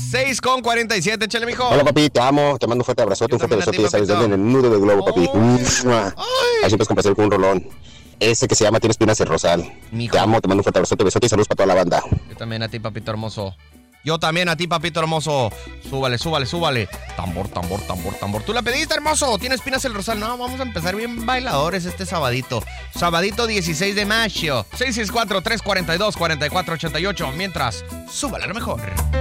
6:47, échale, mijo. Hola, papi, te amo, te mando un fuerte abrazote, Yo un fuerte también a ti, besote, ya sabes, papito. desde el nudo de globo, papi. Ay. Así puedes complacer con un rolón. Ese que se llama Tienes Espinas el Rosal. Mijo. Te amo, te mando un fuerte abrazote, besote y saludos para toda la banda. Yo también a ti, papito hermoso. Yo también a ti, papito hermoso. Súbale, súbale, súbale. Tambor, tambor, tambor, tambor. ¿Tú la pediste, hermoso? ¿Tienes espinas el rosal? No, vamos a empezar bien bailadores este sabadito. Sabadito 16 de mayo. 664-342-4488. Mientras, súbale a lo mejor.